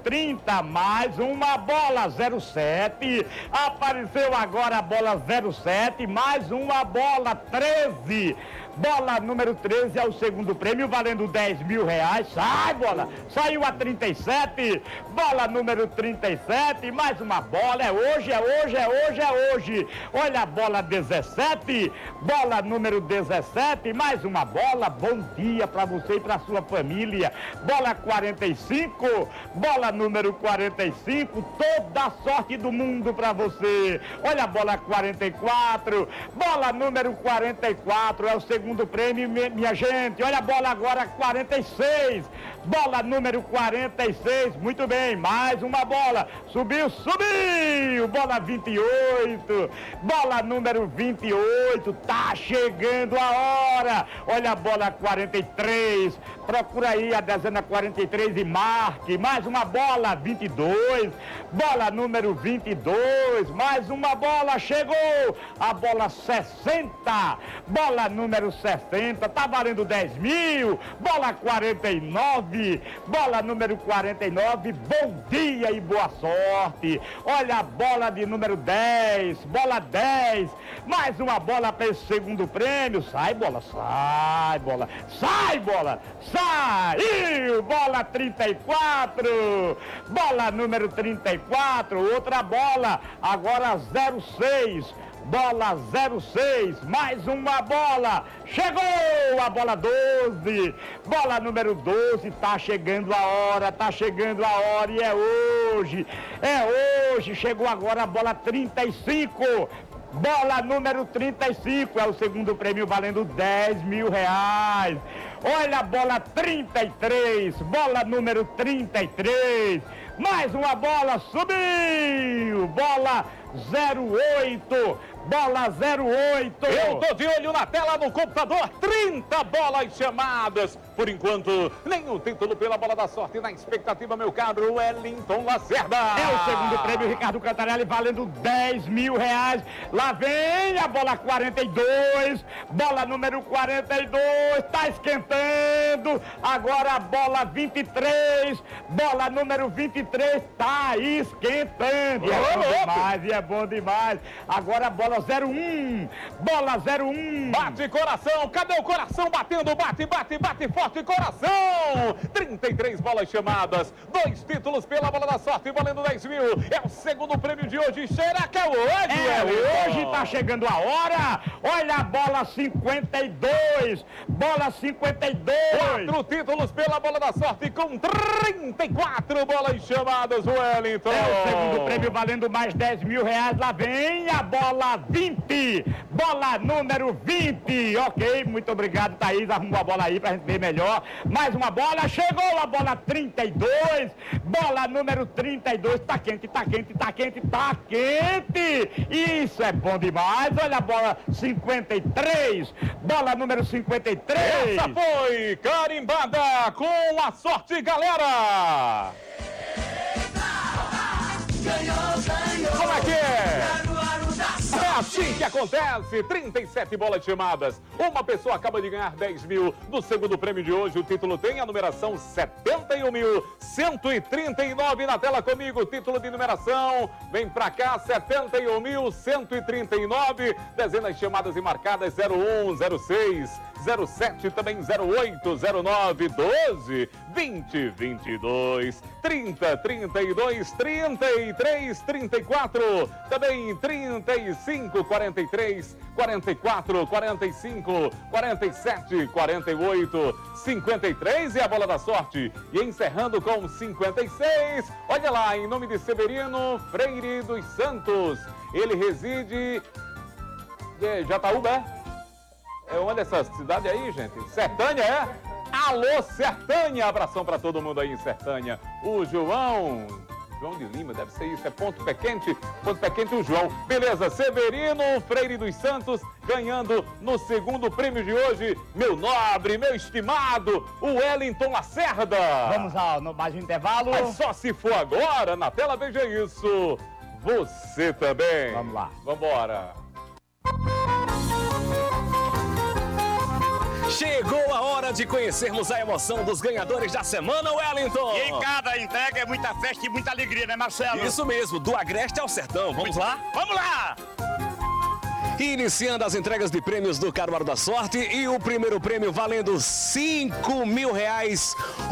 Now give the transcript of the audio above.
30, mais uma bola 07. Apareceu agora a bola 07, mais uma bola 13. Bola número 13 é o segundo prêmio, valendo 10 mil reais. Sai, bola! Saiu a 37. Bola número 37, mais uma bola. É hoje, é hoje, é hoje, é hoje. Olha a bola 17. Bola número 17, mais uma bola. Bom dia para você e para sua família. Bola 45. Bola número 45. Toda a sorte do mundo para você. Olha a bola 44. Bola número 44 é o segundo prêmio, minha gente. Olha a bola agora 46. Bola número 46. Muito bem, mais uma bola. Subiu, subiu. Bola 28. Bola número 28. Tá chegando a hora. Olha a bola 43. Procura aí a dezena 43 e marque. Mais uma bola 22. Bola número 22. Mais uma bola. Chegou a bola 60. Bola número 60. Tá valendo 10 mil. Bola 49. Bola número 49. Bom dia e boa sorte. Olha a bola de número 10. Bola 10. Mais uma bola para esse segundo prêmio. Sai, bola. Sai, bola. Sai, bola. Saiu! Bola 34! Bola número 34, outra bola, agora 06. Bola 06, mais uma bola. Chegou a bola 12. Bola número 12, tá chegando a hora, tá chegando a hora e é hoje. É hoje, chegou agora a bola 35. Bola número 35, é o segundo prêmio valendo 10 mil reais. Olha a bola 33, bola número 33. Mais uma bola, subiu. Bola 08, bola 08. Eu tô de olho na tela do computador, 30 bolas chamadas. Por enquanto, nenhum título pela bola da sorte. Na expectativa, meu caro Wellington Lacerda. É o segundo prêmio, Ricardo Cantarelli, valendo 10 mil reais. Lá vem a bola 42, bola número 42, tá esquentando. Agora a bola 23, bola número 23, tá esquentando. É bom demais, e é bom demais. Agora a bola 01, bola 01. Bate coração, cadê o coração batendo? Bate, bate, bate forte coração. 33 bolas chamadas, 2 títulos pela bola da sorte, valendo 10 mil. É o segundo prêmio de hoje. Será que é hoje? É hoje, tá chegando a hora. Olha a bola 52, bola 52. 4 títulos pela bola da sorte com 34 bolas chamadas, Wellington. É o segundo prêmio valendo mais 10 mil reais. Lá vem a bola 20, bola número 20. Ok, muito obrigado, Thaís. Arrumou a bola aí pra gente ver melhor. Mais uma bola, chegou a bola 32, bola número 32. Tá quente, tá quente, tá quente, tá quente. Isso é bom demais. Olha a bola 53, bola número 53. Essa foi carimbada com a sorte, galera. Como é que é? É assim que acontece, 37 bolas chamadas. Uma pessoa acaba de ganhar 10 mil do segundo prêmio de hoje. O título tem a numeração 71.139 na tela comigo. Título de numeração, vem pra cá, 71.139. Dezenas chamadas e marcadas 01, 06, 07, também 08, 09, 12, 20, 22, 30, 32, 33, 34, também 35, 43, 44, 45, 47, 48, 53 e a bola da sorte. E encerrando com 56, olha lá, em nome de Severino Freire dos Santos. Ele reside de Jataúba, é uma dessas cidades aí, gente? Sertânia, é? Alô, Sertânia! Abração pra todo mundo aí em Sertânia. O João de Lima, deve ser isso, é Ponto Pé Quente, o João. Beleza, Severino Freire dos Santos ganhando no segundo prêmio de hoje. Meu nobre, meu estimado, o Wellington Lacerda. Vamos ao mais um intervalo. Mas só se for agora, na tela veja isso. Você também. Vamos lá. Vambora. Chegou a hora de conhecermos a emoção dos ganhadores da semana, Wellington. E em cada entrega é muita festa e muita alegria, né, Marcelo? Isso mesmo, do Agreste ao Sertão. Vamos lá? Vamos lá! Iniciando as entregas de prêmios do Caruaru da Sorte e o primeiro prêmio valendo R$5.000.